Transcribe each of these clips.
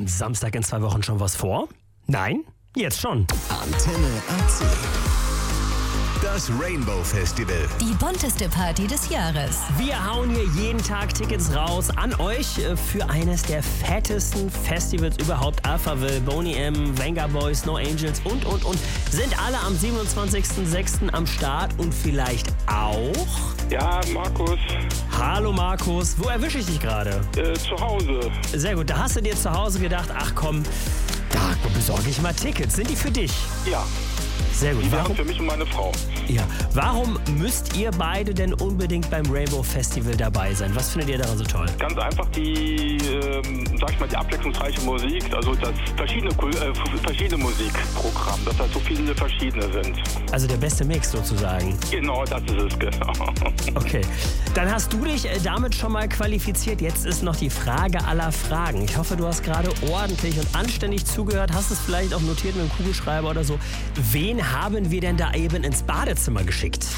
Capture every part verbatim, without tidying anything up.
am Samstag in zwei Wochen schon was vor? Nein? Jetzt schon. Antenne A C. Das Rainbow Festival. Die bunteste Party des Jahres. Wir hauen hier jeden Tag Tickets raus an euch für eines der fettesten Festivals überhaupt. Alphaville, Boney M, Venga Boys, No Angels und, und, und. Sind alle am siebenundzwanzigsten sechsten am Start und vielleicht auch... Ja, Markus. Hallo Markus, wo erwische ich dich gerade? Äh, zu Hause. Sehr gut, da hast du dir zu Hause gedacht, ach komm, da besorge ich mal Tickets. Sind die für dich? Ja. Sehr gut. Die Warum? wären für mich und meine Frau. Ja. Warum müsst ihr beide denn unbedingt beim Rainbow Festival dabei sein? Was findet ihr daran so toll? Ganz einfach die, ähm, sag ich mal, die abwechslungsreiche Musik, also das verschiedene, äh, verschiedene Musikprogramm, dass da so viele verschiedene sind. Also der beste Mix sozusagen. Genau, das ist es, genau. Okay, dann hast du dich damit schon mal qualifiziert. Jetzt ist noch die Frage aller Fragen. Ich hoffe, du hast gerade ordentlich und anständig zugehört, hast es vielleicht auch notiert mit einem Kugelschreiber oder so. Wen haben wir denn da eben ins Badezimmer geschickt?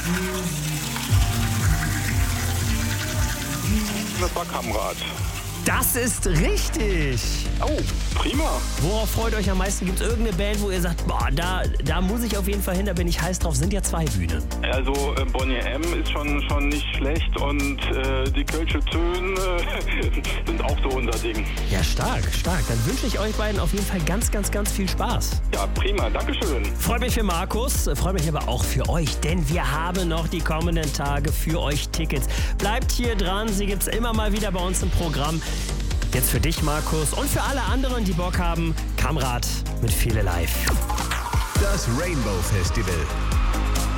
Das war Kamrat. Das ist richtig. Oh, prima. Worauf freut euch am meisten? Gibt es irgendeine Band, wo ihr sagt, boah, da, da muss ich auf jeden Fall hin, da bin ich heiß drauf? Sind ja zwei Bühnen. Also äh, Boney M ist schon, schon nicht schlecht und äh, die Kölsche Töne äh, sind auch so unser Ding. Ja, stark, stark. Dann wünsche ich euch beiden auf jeden Fall ganz, ganz, ganz viel Spaß. Ja, prima. Dankeschön. Freut mich für Markus, freut mich aber auch für euch, denn wir haben noch die kommenden Tage für euch Tickets. Bleibt hier dran, sie gibt's immer mal wieder bei uns im Programm. Jetzt für dich, Markus, und für alle anderen, die Bock haben, Kamrat mit Viele Live. Das Rainbow Festival.